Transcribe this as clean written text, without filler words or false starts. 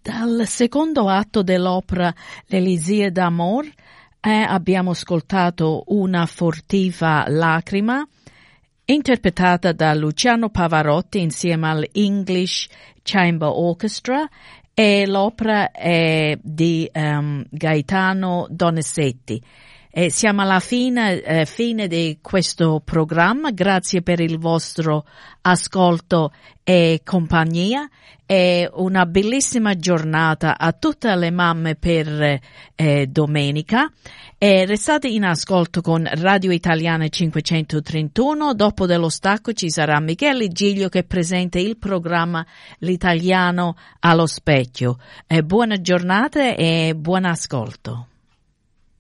Dal secondo atto dell'opera L'Elisir d'Amor abbiamo ascoltato Una furtiva lacrima, interpretata da Luciano Pavarotti insieme all'English Chamber Orchestra, e l'opera è di Gaetano Donizetti. Siamo alla fine di questo programma. Grazie per il vostro ascolto e compagnia, e una bellissima giornata a tutte le mamme per domenica. E restate in ascolto con Radio Italiana 531. Dopo dello stacco ci sarà Michele Giglio che presenta il programma L'Italiano allo specchio. Buona giornata e buon ascolto.